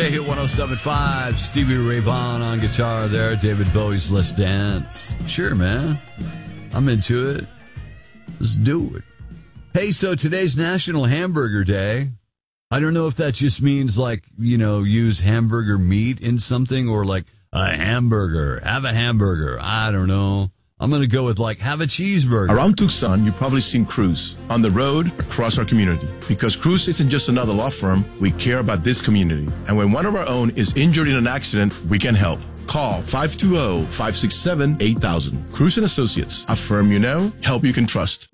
K-Hit 107.5, Stevie Ray Vaughan on guitar there, David Bowie's Let's Dance. Sure, man. I'm into it. Let's do it. Hey, so today's National Hamburger Day. I don't know if that just means like, use hamburger meat in something or like a hamburger. Have a hamburger. I don't know. I'm going to go with like, have a cheeseburger. Around Tucson, you've probably seen Cruz on the road across our community. Because Cruz isn't just another law firm, we care about this community. And when one of our own is injured in an accident, we can help. Call 520-567-8000. Cruz & Associates, a firm you know, help you can trust.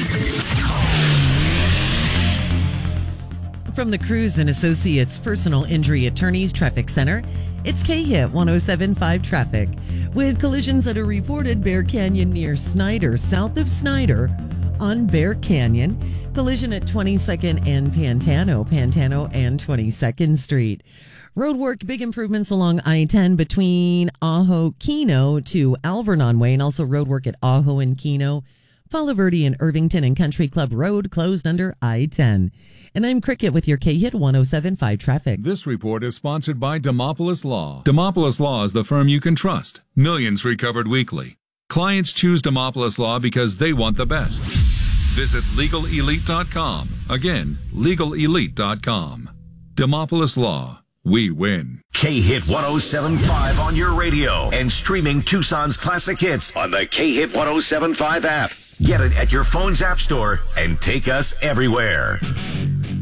From the Cruz & Associates Personal Injury Attorneys Traffic Center, it's K-Hit 107.5 traffic. With collisions that are reported Bear Canyon near Snyder, south of Snyder on Bear Canyon. Collision at 22nd and Pantano and 22nd Street. Roadwork, big improvements along I-10 between Ajo Kino to Alvernon Way, and also roadwork at Ajo and Kino. Palo Verde and Irvington and Country Club Road closed under I-10. And I'm Cricket with your K-Hit 107.5 traffic. This report is sponsored by Demopolis Law. Demopolis Law is the firm you can trust. Millions recovered weekly. Clients choose Demopolis Law because they want the best. Visit LegalElite.com. Again, LegalElite.com. Demopolis Law. We win. K-Hit 107.5 on your radio and streaming Tucson's classic hits on the K-Hit 107.5 app. Get it at your phone's app store and take us everywhere.